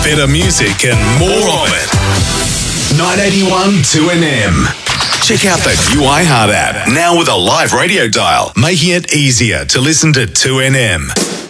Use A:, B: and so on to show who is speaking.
A: better music and more of it. 981 2NM. Check out the new iHeart app, now with a live radio dial, making it easier to listen to 2NM.